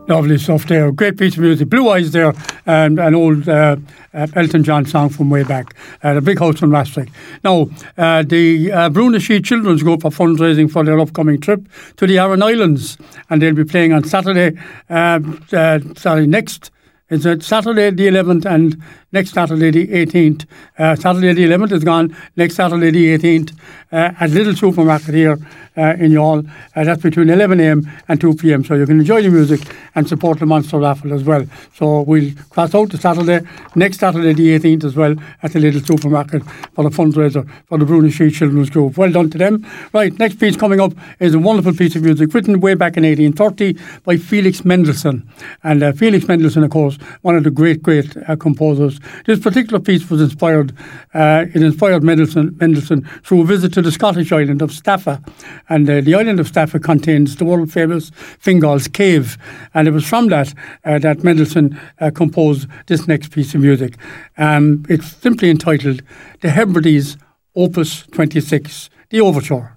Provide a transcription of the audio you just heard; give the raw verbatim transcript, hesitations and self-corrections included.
Lovely stuff there. Great piece of music. Blue Eyes there, and an old uh, uh, Elton John song from way back. Uh, the Big House from Rastrick. Now, uh, the uh, Bruna Sheet Children's Group are fundraising for their upcoming trip to the Aran Islands, and they'll be playing on Saturday, uh, uh, sorry, next. It's uh, Saturday the eleventh and next Saturday the eighteenth. Uh, Saturday the eleventh is gone. Next Saturday the eighteenth uh, at Little Supermarket here uh, in Youghal. Uh, that's between eleven a.m. and two p.m. So you can enjoy the music and support the Monster Raffle as well. So we'll cross out to Saturday, next Saturday the eighteenth as well at the Little Supermarket for the fundraiser for the Bruna Sheet Children's Group. Well done to them. Right, next piece coming up is a wonderful piece of music written way back in eighteen thirty by Felix Mendelssohn. And uh, Felix Mendelssohn, of course, one of the great, great uh, composers. This particular piece was inspired, uh, it inspired Mendelssohn, Mendelssohn through a visit to the Scottish island of Staffa. And uh, the island of Staffa contains the world famous Fingal's Cave. And it was from that uh, that Mendelssohn uh, composed this next piece of music. Um, it's simply entitled The Hebrides Opus twenty-six, The Overture.